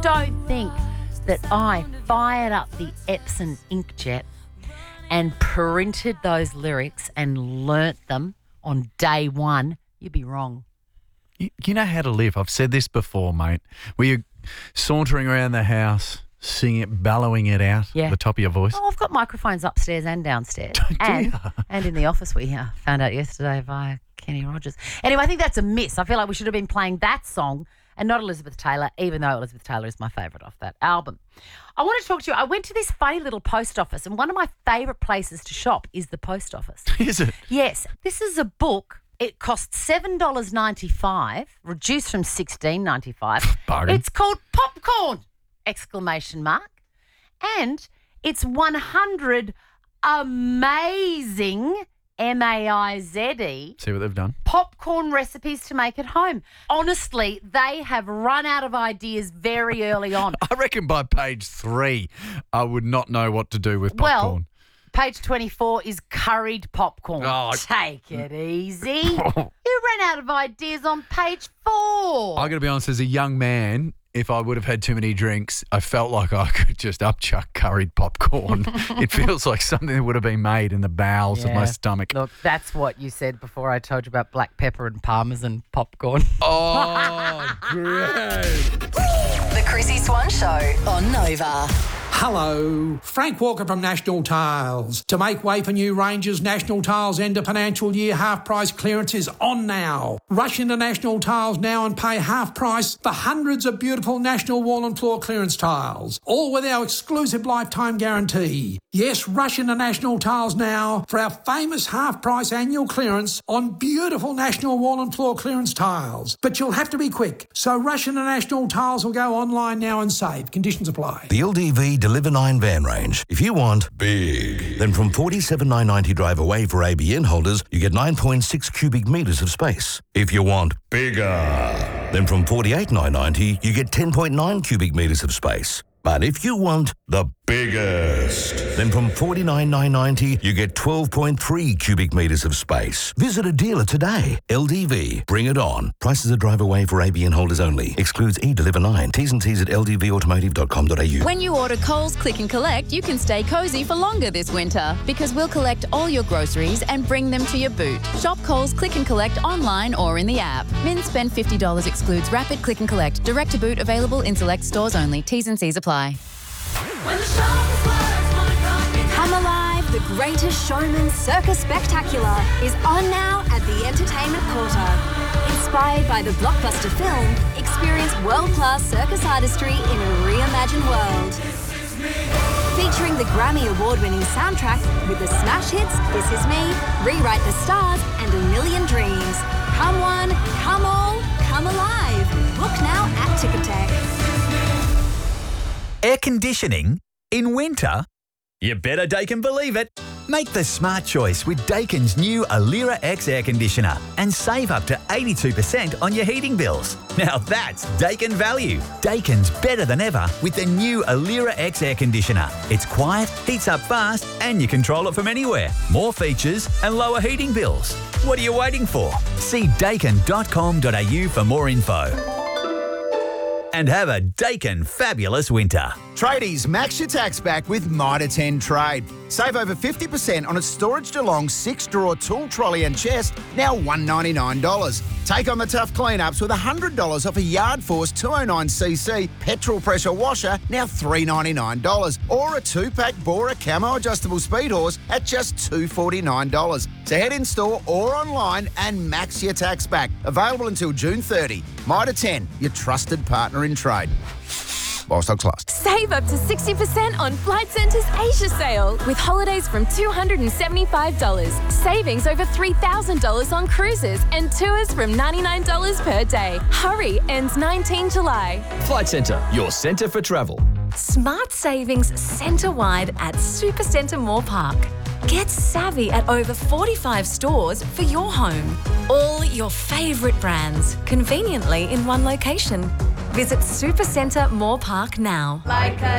don't think that I fired up the Epson inkjet and printed those lyrics and learnt them on day one, you'd be wrong. You know how to live. I've said this before, mate. Were you sauntering around the house, singing it, bellowing it out at the top of your voice? Oh, I've got microphones upstairs and downstairs. And in the office, we found out yesterday via Kenny Rogers. Anyway, I think that's a miss. I feel like we should have been playing that song and not Elizabeth Taylor, even though Elizabeth Taylor is my favourite off that album. I want to talk to you. I went to this funny little post office, and one of my favourite places to shop is the post office. Is it? Yes. This is a book. It costs $7.95, reduced from $16.95. Bargain. It's called Popcorn! ! And it's 100 amazing, M-A-I-Z-E, See what they've done? popcorn recipes to make at home. Honestly, they have run out of ideas very early on. I reckon by page 3, I would not know what to do with popcorn. Well, page 24 is curried popcorn. Oh. Take it easy. You ran out of ideas on page 4. I got to be honest, as a young man, if I would have had too many drinks, I felt like I could just upchuck curried popcorn. It feels like something that would have been made in the bowels of my stomach. Look, that's what you said before I told you about black pepper and parmesan popcorn. Oh, great. The Chrissy Swan Show on Nova. Hello, Frank Walker from National Tiles. To make way for new ranges, National Tiles end of financial year half price clearance is on now. Rush into National Tiles now and pay half price for hundreds of beautiful National wall and floor clearance tiles, all with our exclusive lifetime guarantee. Yes, rush into National Tiles now for our famous half price annual clearance on beautiful National wall and floor clearance tiles. But you'll have to be quick, so rush into National Tiles or go online now and save. Conditions apply. The LDV Deliver 9 van range. If you want big, then from $47,990 drive away for ABN holders, you get 9.6 cubic metres of space. If you want bigger, then from $48,990 you get 10.9 cubic metres of space. But if you want the biggest, then from $49,990 you get 12.3 cubic metres of space. Visit a dealer today. LDV, bring it on. Prices are drive away for ABN holders only. Excludes eDeliver 9. T's and C's at ldvautomotive.com.au. When you order Coles Click and Collect, you can stay cosy for longer this winter because we'll collect all your groceries and bring them to your boot. Shop Coles Click and Collect online or in the app. Min spend $50 excludes rapid click and collect. Direct to boot available in select stores only. T's and C's apply. Come Alive, the Greatest Showman Circus Spectacular is on now at the Entertainment Quarter. Inspired by the blockbuster film, experience world-class circus artistry in a reimagined world. Featuring the Grammy Award-winning soundtrack with the smash hits This Is Me, Rewrite the Stars and A Million Dreams. Come one, come all, come alive. Book now at Ticketek. Air conditioning in winter? You better Daikin believe it. Make the smart choice with Daikin's new Alira X air conditioner and save up to 82% on your heating bills. Now that's Daikin value. Daikin's better than ever with the new Alira X air conditioner. It's quiet, heats up fast, and you control it from anywhere. More features and lower heating bills. What are you waiting for? See daikin.com.au for more info. And have a Daikin fabulous winter. Tradies, max your tax back with Mitre 10 Trade. Save over 50% on a Storage DeLong 6-drawer tool trolley and chest, now $199. Take on the tough cleanups with $100 off a Yard Force 209cc petrol pressure washer, now $399. Or a 2-pack Bora Camo adjustable speed horse at just $249. So head in store or online and max your tax back. Available until June 30. Mitre 10, your trusted partner in trade. While stocks last. Save up to 60% on Flight Centre's Asia sale with holidays from $275. Savings over $3,000 on cruises and tours from $99 per day. Hurry, ends 19 July. Flight Centre, your centre for travel. Smart savings centre-wide at Supercentre Moore Park. Get savvy at over 45 stores for your home. All your favourite brands, conveniently in one location. Visit Supercentre Moore Park now.